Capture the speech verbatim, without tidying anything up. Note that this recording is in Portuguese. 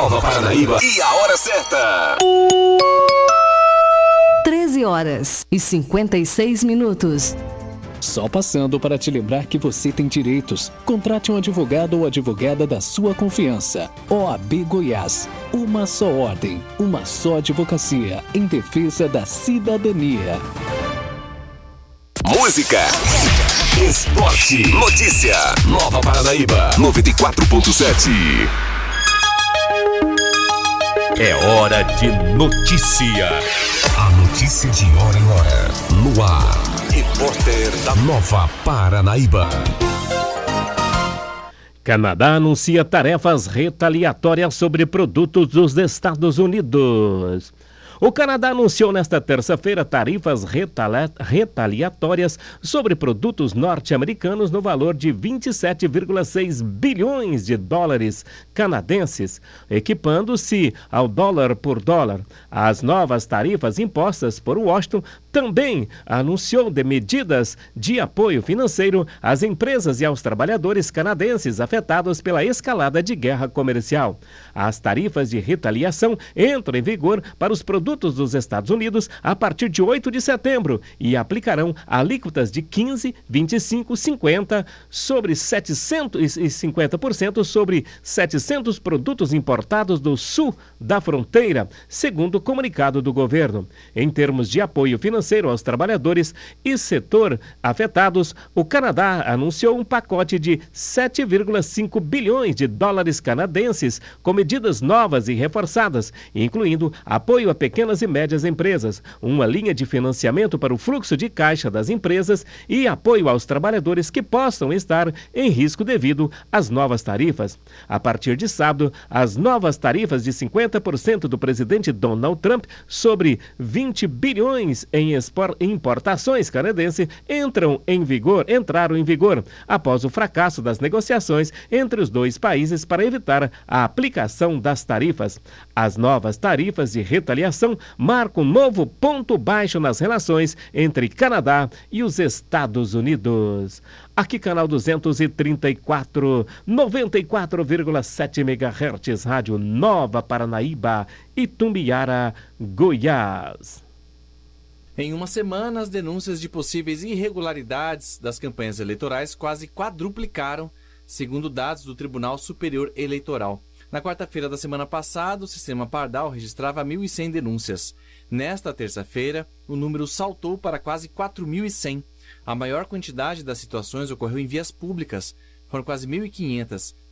Nova Paranaíba e a hora certa. treze horas e cinquenta e seis minutos. Só passando para te lembrar que você tem direitos. Contrate um advogado ou advogada da sua confiança. O A B Goiás. Uma só ordem, uma só advocacia em defesa da cidadania. Música, esporte, notícia. Nova Paranaíba, noventa e quatro ponto sete. É hora de notícia. A notícia de hora em hora. No ar. Repórter da Nova Paranaíba. Canadá anuncia tarefas retaliatórias sobre produtos dos Estados Unidos. O Canadá anunciou nesta terça-feira tarifas retali- retaliatórias sobre produtos norte-americanos no valor de vinte e sete vírgula seis bilhões de dólares canadenses, equipando-se ao dólar por dólar. As novas tarifas impostas por Washington também anunciou de medidas de apoio financeiro às empresas e aos trabalhadores canadenses afetados pela escalada de guerra comercial. As tarifas de retaliação entram em vigor para os produtos dos Estados Unidos a partir de oito de setembro e aplicarão alíquotas de quinze, vinte e cinco, cinquenta sobre setecentos e cinquenta por cento sobre setecentos produtos importados do sul da fronteira, segundo o comunicado do governo. Em termos de apoio financeiro aos trabalhadores e setor afetados, o Canadá anunciou um pacote de sete vírgula cinco bilhões de dólares canadenses com medidas novas e reforçadas, incluindo apoio a pequenas e médias empresas, uma linha de financiamento para o fluxo de caixa das empresas e apoio aos trabalhadores que possam estar em risco devido às novas tarifas. A partir de sábado, as novas tarifas de cinquenta por cento do presidente Donald Trump sobre vinte bilhões em expor- importações canadenses entram em vigor, entraram em vigor após o fracasso das negociações entre os dois países para evitar a aplicação das tarifas. As novas tarifas de retaliação marcam um novo ponto baixo nas relações entre Canadá e os Estados Unidos. Aqui, canal duzentos e trinta e quatro, noventa e quatro vírgula sete megahertz, Rádio Nova Paranaíba, Itumbiara, Goiás. Em uma semana, as denúncias de possíveis irregularidades das campanhas eleitorais quase quadruplicaram, segundo dados do Tribunal Superior Eleitoral. Na quarta-feira da semana passada, o sistema Pardal registrava mil e cem denúncias. Nesta terça-feira, o número saltou para quase quatro mil e cem. A maior quantidade das situações ocorreu em vias públicas, foram quase mil e quinhentas.